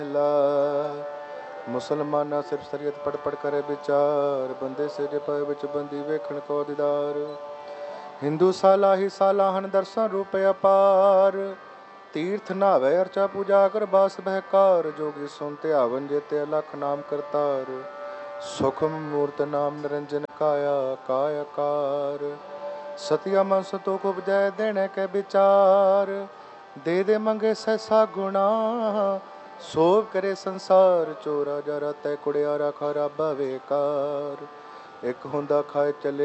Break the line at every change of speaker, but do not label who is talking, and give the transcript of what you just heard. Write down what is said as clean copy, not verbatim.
ਮੁਸਲਮਾਨਾ ਸਿਰਫ ਸ਼ਰੀਅਤ ਪੜ ਪੜ ਕਰੇ ਵਿਚਾਰ, ਬੰਦੇ ਸਿਰੇ ਪਏ ਵਿੱਚ ਬੰਦੀ ਵੇਖਣ ਕੋ ਦੀਦਾਰ। ਹਿੰਦੂ ਸਾਲਾ ਹੀ ਸਾਲਾ ਹਨ ਦਰਸ਼ਨ ਰੂਪ ਅਪਾਰ, ਤੀਰਥ ਨਾਵੇ ਅਰਚਾ ਪੂਜਾ ਕਰ ਬਾਸ ਬਹਿਕਾਰ। ਜੋਗੀ ਸੁਨ ਧਿਆਵਨ ਜੇਤੇ ਅਲਖ ਨਾਮ ਕਰਤਾਰ, ਸੁਖਮ ਮੂਰਤ ਨਾਮ ਨਿਰੰਜਨ ਕਾਇਆ ਕਾਇਕਾਰ। ਸਤਿਆ ਮਨ ਸੰਤੋਖ ਉਪਜੈ ਦੇਣੇ ਕੇ ਵਿਚਾਰ, ਦੇ ਦੇ ਮੰਗੇ ਸੈਸਾ ਗੁਣਾ ਸੋਭ ਕਰੇ ਸੰਸਾਰ। ਚੋਰਾ ਜਾਰਾ ਤੈ ਕੁੜਿਆਰਾ ਖਾਰਾ ਬਵੇਕਾਰ, ਇੱਕ ਹੁੰਦਾ ਖਾਏ ਚੱਲੇ